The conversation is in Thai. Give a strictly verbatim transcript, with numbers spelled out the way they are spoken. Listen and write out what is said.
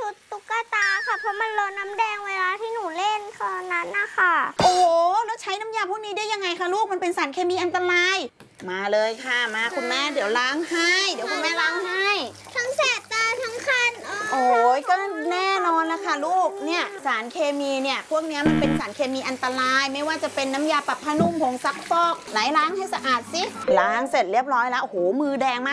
ชุดตุ๊กตาค่ะเพราะมันเลอะน้ำแดงเวลาที่หนูเล่นคอนนั้นนะคะโอ้โหแล้วใช้น้ำยาพวกนี้ได้ยังไงคะลูกมันเป็นสารเคมีอันตรายมาเลยค่ะมาคุณแม่เดี๋ยวล้างให้เดี๋ยวคุณแม่ล้างให้ทั้งแสบตาทั้งคันโอ้ยก็แน่นอนละค่ะลูกเนี่ยสารเคมีเนี่ยพวกนี้มันเป็นสารเคมีอันตรายไม่ว่าจะเป็นน้ำยาปรับผ้านุ่มผงซักฟอกไหนล้างให้สะอาดสิล้างเสร็จเรียบร้อยแล้วโอ้โหมือแดงมาก